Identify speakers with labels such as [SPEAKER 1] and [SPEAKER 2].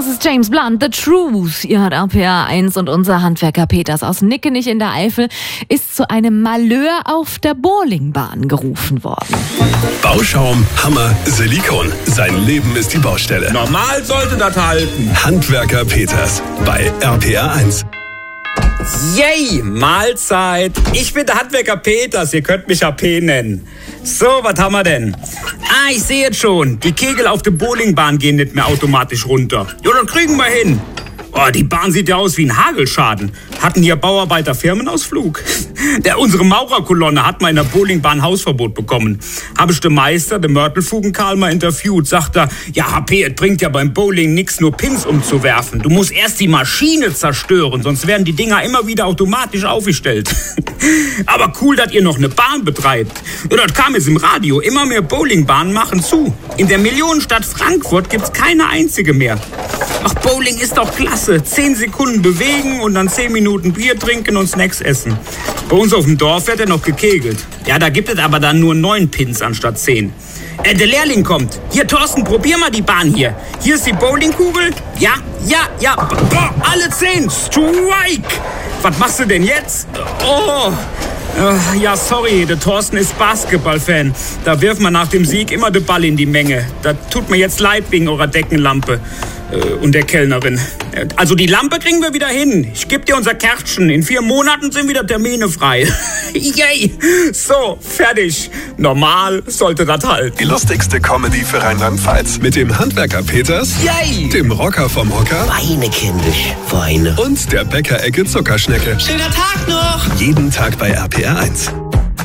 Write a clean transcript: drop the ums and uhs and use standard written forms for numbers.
[SPEAKER 1] Das ist James Blunt, The Truth. Ihr hört RPA 1 und unser Handwerker Peters aus Nickenich in der Eifel ist zu einem Malheur auf der Bowlingbahn gerufen worden.
[SPEAKER 2] Bauschaum, Hammer, Silikon. Sein Leben ist die Baustelle.
[SPEAKER 3] Normal sollte das halten.
[SPEAKER 2] Handwerker Peters bei RPA 1.
[SPEAKER 3] Yay, Mahlzeit. Ich bin der Handwerker Peters, ihr könnt mich AP nennen. So, was haben wir denn? Ich sehe jetzt schon, die Kegel auf der Bowlingbahn gehen nicht mehr automatisch runter. Ja, dann kriegen wir hin. Oh, die Bahn sieht ja aus wie ein Hagelschaden. Hatten hier Bauarbeiter Firmenausflug? Unsere Maurerkolonne hat mal in der Bowlingbahn Hausverbot bekommen. Habe ich den Meister, den Mörtelfugenkarl, mal interviewt. Sagt er, ja HP, es bringt ja beim Bowling nichts, nur Pins umzuwerfen. Du musst erst die Maschine zerstören, sonst werden die Dinger immer wieder automatisch aufgestellt. Aber cool, dass ihr noch eine Bahn betreibt. Ja, das kam jetzt im Radio. Immer mehr Bowlingbahnen machen zu. In der Millionenstadt Frankfurt gibt's keine einzige mehr. Ach, Bowling ist doch klasse. 10 Sekunden bewegen und dann 10 Minuten Bier trinken und Snacks essen. Bei uns auf dem Dorf wird noch gekegelt. Ja, da gibt es aber dann nur 9 Pins anstatt 10. Der Lehrling kommt. Hier, Thorsten, probier mal die Bahn hier. Hier ist die Bowlingkugel. Ja. Boah, alle 10. Strike. Was machst du denn jetzt? Oh. Ja, sorry, der Thorsten ist Basketballfan. Da wirft man nach dem Sieg immer den Ball in die Menge. Das tut mir jetzt leid wegen eurer Deckenlampe und der Kellnerin. Also die Lampe kriegen wir wieder hin. Ich gebe dir unser Kärtchen. In 4 Monaten sind wieder Termine frei. Yay! So, fertig. Normal sollte das halten.
[SPEAKER 2] Die lustigste Comedy für Rheinland-Pfalz. Mit dem Handwerker Peters,
[SPEAKER 3] Yay!
[SPEAKER 2] dem Rocker vom Hocker
[SPEAKER 4] Weine, kindisch, Weine.
[SPEAKER 2] und der Bäckerecke Zuckerschnecke.
[SPEAKER 4] Schöner Tag noch!
[SPEAKER 2] Jeden Tag bei RPA 1.